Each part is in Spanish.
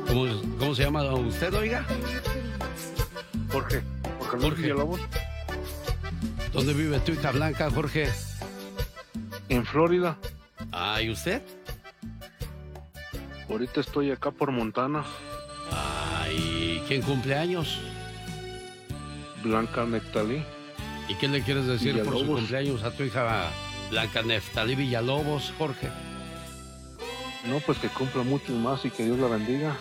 ¿Cómo, cómo se llama usted, oiga? Jorge. Jorge Villalobos. ¿Dónde vive tu hija Blanca, Jorge? En Florida. Ah, ¿y usted? Ahorita estoy acá por Montana. Ah, ¿y quién cumple años? Blanca Neftalí. ¿Y qué le quieres decir Villalobos. por su cumpleaños a tu hija Blanca Neftalí Villalobos, Jorge? No, pues que cumpla mucho más y que Dios la bendiga.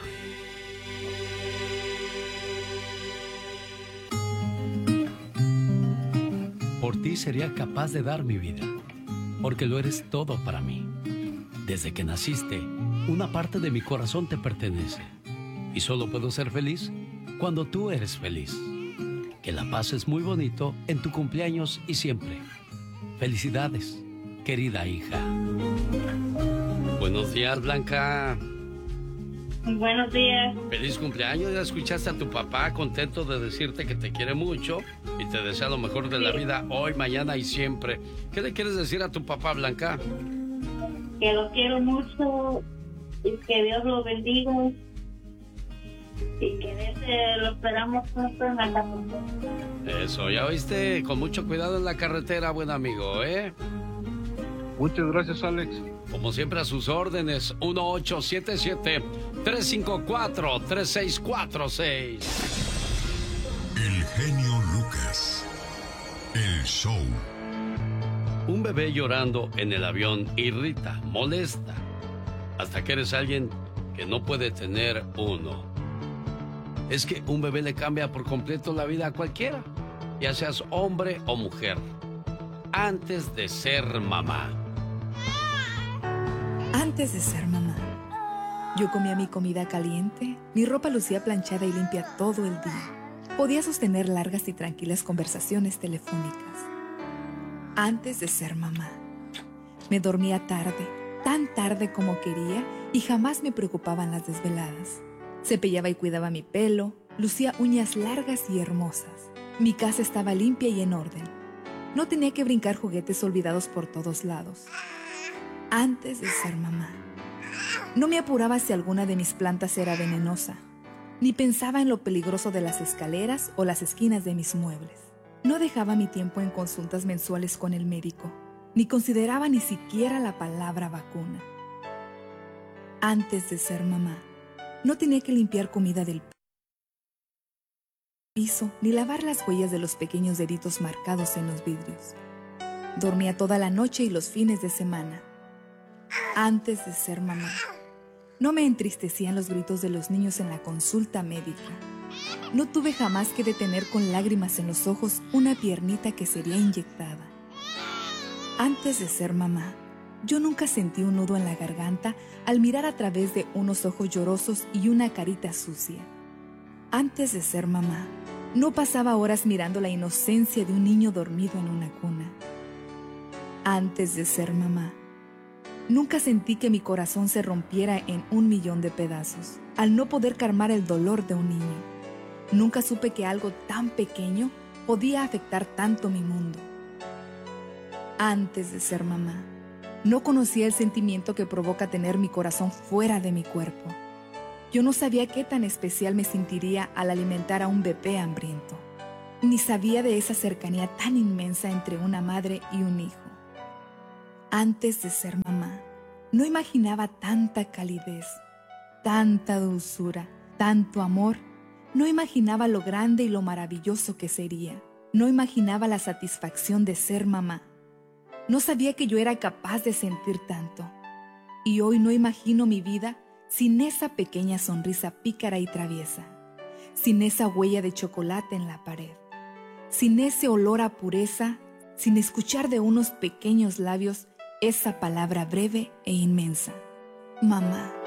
Por ti sería capaz de dar mi vida, porque lo eres todo para mí. Desde que naciste, una parte de mi corazón te pertenece. Y solo puedo ser feliz cuando tú eres feliz. Que la pases muy bonito en tu cumpleaños y siempre. Felicidades, querida hija. Buenos días, Blanca. Buenos días. Feliz cumpleaños. Ya escuchaste a tu papá, contento de decirte que te quiere mucho y te desea lo mejor de la vida hoy, mañana y siempre. ¿Qué le quieres decir a tu papá, Blanca? Que lo quiero mucho y que Dios lo bendiga y que lo esperamos pronto en la casa. Eso, ya oíste, con mucho cuidado en la carretera, buen amigo, ¿eh? Muchas gracias, Alex. Como siempre, a sus órdenes, 1877-354-3646. El genio Lucas. El show. Un bebé llorando en el avión irrita, molesta, hasta que eres alguien que no puede tener uno. Es que un bebé le cambia por completo la vida a cualquiera, ya seas hombre o mujer, antes de ser mamá. Antes de ser mamá, yo comía mi comida caliente, mi ropa lucía planchada y limpia todo el día. Podía sostener largas y tranquilas conversaciones telefónicas. Antes de ser mamá, me dormía tarde, tan tarde como quería, y jamás me preocupaban las desveladas. Cepillaba y cuidaba mi pelo, lucía uñas largas y hermosas. Mi casa estaba limpia y en orden. No tenía que brincar juguetes olvidados por todos lados. Antes de ser mamá, no me apuraba si alguna de mis plantas era venenosa, ni pensaba en lo peligroso de las escaleras o las esquinas de mis muebles. No dejaba mi tiempo en consultas mensuales con el médico, ni consideraba ni siquiera la palabra vacuna. Antes de ser mamá, no tenía que limpiar comida del piso, ni lavar las huellas de los pequeños deditos marcados en los vidrios. Dormía toda la noche y los fines de semana. Antes de ser mamá, no me entristecían los gritos de los niños en la consulta médica. No tuve jamás que detener con lágrimas en los ojos una piernita que sería inyectada. Antes de ser mamá, yo nunca sentí un nudo en la garganta al mirar a través de unos ojos llorosos y una carita sucia. Antes de ser mamá, no pasaba horas mirando la inocencia de un niño dormido en una cuna. Antes de ser mamá, nunca sentí que mi corazón se rompiera en 1.000.000 de pedazos al no poder calmar el dolor de un niño. Nunca supe que algo tan pequeño podía afectar tanto mi mundo. Antes de ser mamá, no conocía el sentimiento que provoca tener mi corazón fuera de mi cuerpo. Yo no sabía qué tan especial me sentiría al alimentar a un bebé hambriento, ni sabía de esa cercanía tan inmensa entre una madre y un hijo. Antes de ser mamá, no imaginaba tanta calidez, tanta dulzura, tanto amor. No imaginaba lo grande y lo maravilloso que sería. No imaginaba la satisfacción de ser mamá. No sabía que yo era capaz de sentir tanto. Y hoy no imagino mi vida sin esa pequeña sonrisa pícara y traviesa, sin esa huella de chocolate en la pared, sin ese olor a pureza, sin escuchar de unos pequeños labios esa palabra breve e inmensa: mamá.